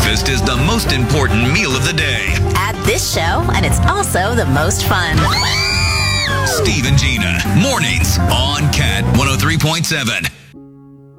breakfast is the most important meal of the day. At this show, and it's also the most fun. Steve and Gina, mornings on Cat 103.7.